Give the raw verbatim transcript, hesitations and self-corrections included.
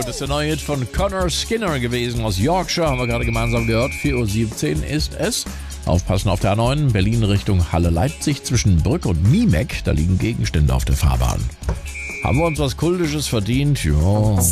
das ist der neue Hit von Connor Skinner gewesen aus Yorkshire, haben wir gerade gemeinsam gehört. vier Uhr siebzehn ist es. Aufpassen auf der A neun, Berlin Richtung Halle-Leipzig zwischen Brück und Niemeck. Da liegen Gegenstände auf der Fahrbahn. Haben wir uns was Kultisches verdient? Ja.